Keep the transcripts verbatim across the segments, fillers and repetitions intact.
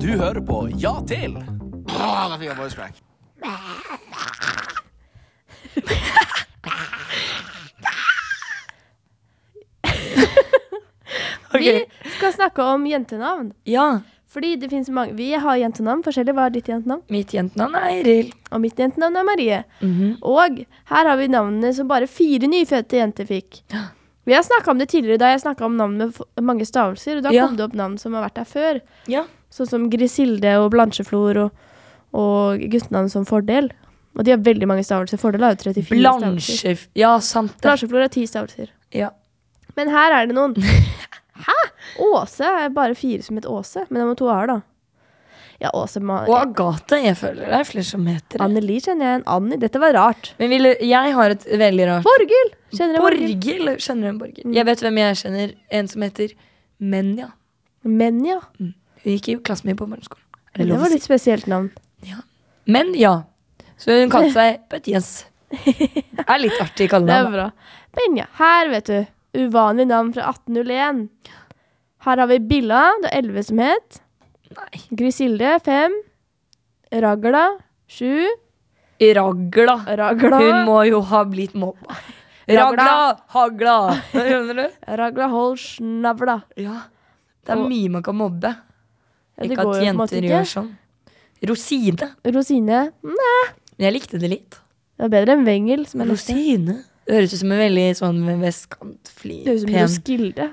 Du hører på Ja til. Åh, da fikk jeg voice crack. Okay. Vi skal snakke om jentenavn. Ja. Fordi det finnes mange. Vi har jentenavn forskjellig. Hva er ditt jentenavn? Mitt jentenavn er Eiril. Og mitt jentenavn er Marie. Mm-hmm. Og her har vi navnene som bare fire nyfødte jenter fikk. Vi har snakket om det tidligere da jeg snakket om navn med mange stavelser, og da ja. kom det opp navn som har vært der før. Ja. Sånn som Grisilde og Blancheflor og, og guttenavn som Fordel. Og de har veldig mange stavelser. Fordel har jo trettifire Blanche... stavelser. Ja, sant det. Blancheflor har ti stavelser. Ja. Men her er det noen. Hæ? Åse er bare fire som et Åse, men det må to A-er da. Ja, Åse... Ma- og Agathe, jeg føler det er flere som heter det. Anneli kjenner jeg en Anni. Dette var rart. Men vil, jeg har et veldig rart... Borgil! Kjenner jeg Borgil? Borgil? Kjenner du en Borgil? Mm. Jeg vet hvem jeg kjenner. En som heter Menja. Menja? Mm. Hun gikk i klassen min på barneskolen. Det, det var litt spesielt navn. Ja. Men ja. Så hun kalte seg Bøtjes. Det er litt artig å kalle det. Det er bra. Menja. Her, vet du. Uvanlig navn fra atten null en. Her har vi Billa, det er elleve som het. Nei. Grisilde, fem. Ragla, sju. Ragla. Ragla. Hun må jo ha blitt mobba. Ragla, hagla. Skjønner du? Ragla, hold snavla. Ja. Det er mye man kan mobbe. Ja, ikke at jenter gjør sånn. Rosine. Rosine? Nei. Jeg likte det litt. Det er bedre enn Vengel. Som er Rosine. Det høres ut som en veldig sånn vestkantfli. Det høres ut som Roskilde.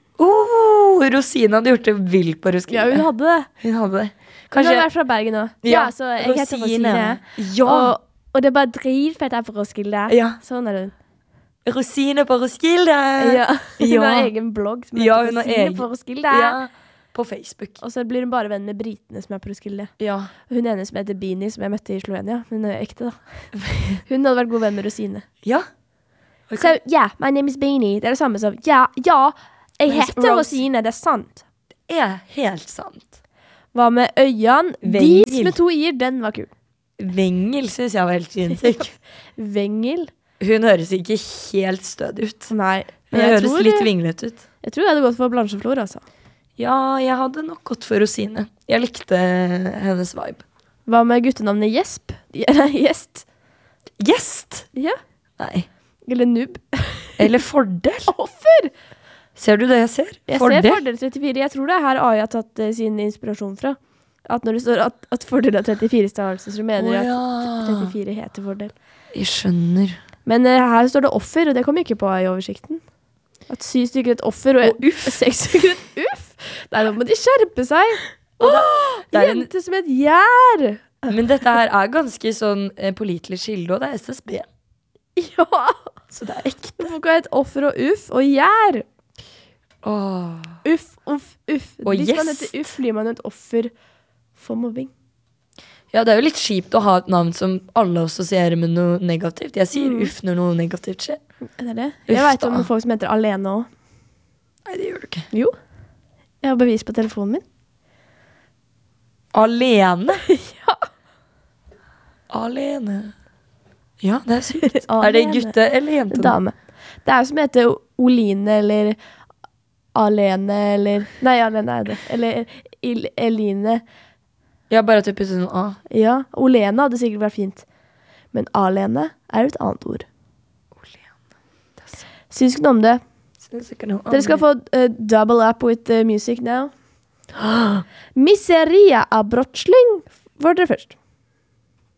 Oh, Rosine hadde gjort det vilt på Roskilde. Ja, hun hadde det. Hun hadde det. Kanskje... Hun har vært fra Bergen nå. Ja, ja, så jeg Rosine. heter Rosine. Ja. Og, og det er bare dritfett her på Roskilde. Ja. Sånn er det. Rosine på Roskilde. Ja. Hun ja. har egen blogg som heter ja, Rosine egen... på Roskilde. Ja, på Facebook. Og så blir hun bare venn med britene som er på Roskilde. Ja. Hun ene som heter Bini, som jeg møtte i Slovenia. Hun er ekte da. Hun hadde vært god venn med Rosine. Ja. Okay. So, yeah, my name is Bini. Det er det samme som, ja, ja, jeg heter Rosine, det er sant. Det er helt sant. Hva med Øyan? Vengel. Dis med to i-er, den var kul. Vengel synes jeg var helt sinnssyk. Vengel? Hun høres ikke helt stød ut. Nei. Hun høres tror, litt vinglet ut. Jeg tror jeg hadde gått for Blancheflor, altså. Ja, jeg hadde nok gått for Rosine. Jeg likte hennes vibe. Hva med guttenavnet Gjesp? Gjest? Gjest? Ja. Nei. Eller Nubb. Eller Fordel. Offer! Ser du det jeg ser? Jeg Fordel. ser Fordel trettifire. Jeg tror det er her A I har tatt uh, sin inspirasjon fra. At når det står at, at Fordel er trettifire stavelse, så mener jeg oh, ja. at trettifire heter Fordel. Jeg skjønner. Men uh, her står det offer, og det kommer ikke på i oversikten. At syv stykker et offer, og, og uff. seks stykker et uff. Nei, nå må de skjerpe seg. Og det, det er jente en... som et gjær. Men dette her er ganske sånn eh, pålitelig skilde, og det er S S B. Ja. Så det er ekte. Folk har et offer og uff, og gjær. Oh. Uff, uff, uff. Og Hvis gjest. man heter uff, blir man et offer for mobbing. Ja, det er jo litt kjipt å ha et navn som alle assosierer med noe negativt. Jeg sier mm. uff når noe negativt skjer. Er det det? Uff, jeg vet da. om folk som heter Alene også. Nei, det gjør du ikke. Jo. Jeg har bevis på telefonen min. Alene? Ja. Alene. Ja, det er sykt. Er det gutte eller jente? Dame. Det er jo som heter Oline eller Alene eller... Nei, Alene er det. Eller Il Eline. Ja, bare at du putter noe A. Ja, Olene hadde sikkert vært fint. Men Alene er et annet ord. Olene. Syns ikke noe om det. Syns ikke noe om Dere skal få uh, double up with uh, music now. Miseria av brottsling var dere først.